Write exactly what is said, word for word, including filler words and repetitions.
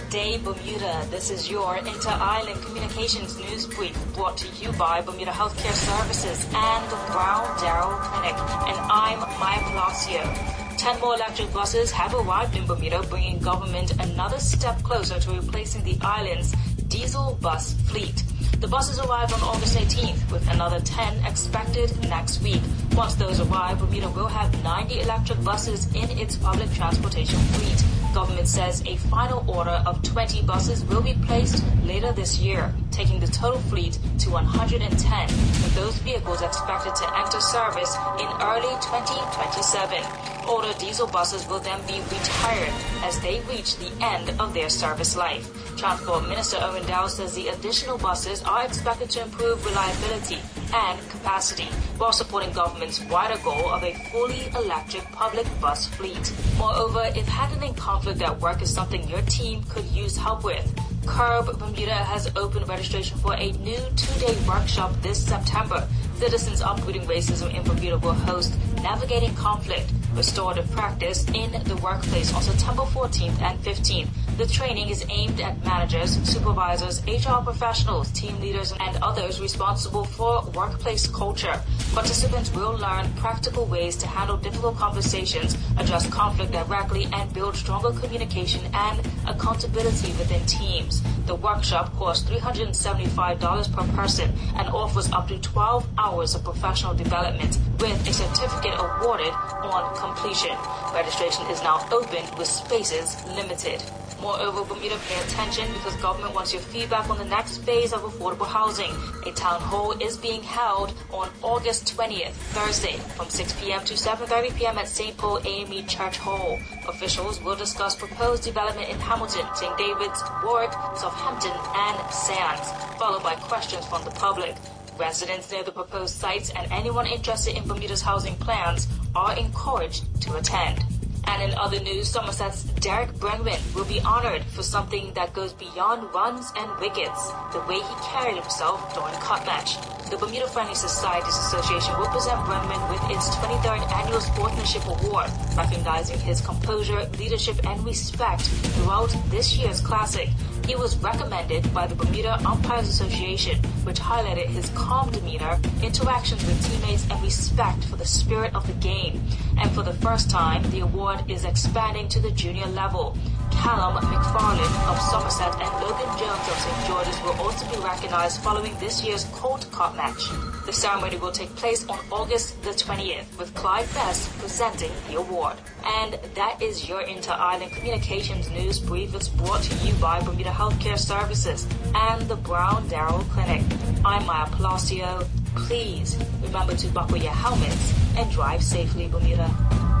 day, Bermuda. This is your Inter-Island Communications News Brief brought to you by Bermuda Healthcare Services and the Brown Darrow Clinic. And I'm Maya Palacio. Ten more electric buses have arrived in Bermuda, bringing government another step closer to replacing the island's diesel bus fleet. The buses arrived on August eighteenth, with another ten expected next week. Once those arrive, Bermuda will have ninety electric buses in its public transportation fleet. Government says a final order of twenty buses will be placed later this year, taking the total fleet to one hundred ten, with those vehicles expected to enter service in early twenty twenty-seven. Older diesel buses will then be retired as they reach the end of their service life. Transport Minister Owen Dow says the additional buses are expected to improve reliability and capacity while supporting government's wider goal of a fully electric public bus fleet. Moreover, if handling conflict at work is something your team could use help with, Curb Bermuda has opened registration for a new two-day workshop this September. Citizens Uprooting Racism in Bermuda will host Navigating Conflict, Restorative Practice in the Workplace on September fourteenth and fifteenth. The training is aimed at managers, supervisors, H R professionals, team leaders, and others responsible for workplace culture. Participants will learn practical ways to handle difficult conversations, address conflict directly, and build stronger communication and accountability within teams. The workshop costs three hundred seventy-five dollars per person and offers up to twelve hours of professional development with a certificate awarded on completion. Registration is now open with spaces limited. Moreover, Bermuda, pay attention because government wants your feedback on the next phase of affordable housing. A town hall is being held on August twentieth, Thursday, from six p.m. to seven thirty p.m. at Saint Paul A M E Church Hall. Officials will discuss proposed development in Hamilton, Saint David's, Warwick, Southampton, and Sands, followed by questions from the public. Residents near the proposed sites and anyone interested in Bermuda's housing plans are encouraged to attend. And in other news, Somerset's Derek Bregman will be honored for something that goes beyond runs and wickets, the way he carried himself during cut match. The Bermuda Friendly Societies Association will present Bregman with its twenty-third Annual Sportsmanship Award, recognizing his composure, leadership, and respect throughout this year's Classic. He was recommended by the Bermuda Umpires Association, which highlighted his calm demeanor, interactions with teammates, and respect for the spirit of the game. And for the first time, the award is expanding to the junior level. Callum McFarlane of Somerset and Logan Jones of Saint George's will also be recognized following this year's Colt Cup match. The ceremony will take place on August the twentieth, with Clyde Best presenting the award. And that is your Inter-Island Communications News Brief. It's brought to you by Bermuda Healthcare Services and the Brown Darrow Clinic. I'm Maya Palacio. Please remember to buckle your helmets and drive safely, Bermuda.